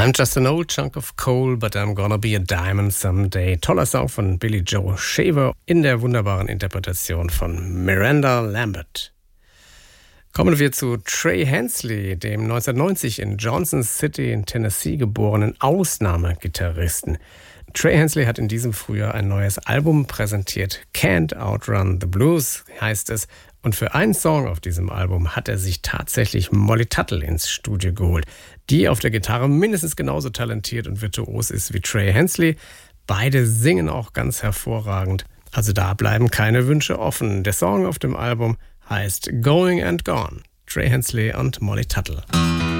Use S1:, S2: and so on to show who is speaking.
S1: I'm just an old chunk of coal, but I'm gonna be a diamond someday. Toller Song von Billy Joe Shaver in der wunderbaren Interpretation von Miranda Lambert. Kommen wir zu Trey Hensley, dem 1990 in Johnson City in Tennessee geborenen Ausnahmegitarristen. Trey Hensley hat in diesem Frühjahr ein neues Album präsentiert. Can't Outrun the Blues heißt es. Und für einen Song auf diesem Album hat er sich tatsächlich Molly Tuttle ins Studio geholt, die auf der Gitarre mindestens genauso talentiert und virtuos ist wie Trey Hensley. Beide singen auch ganz hervorragend. Also da bleiben keine Wünsche offen. Der Song auf dem Album heißt Going and Gone. Trey Hensley und Molly Tuttle.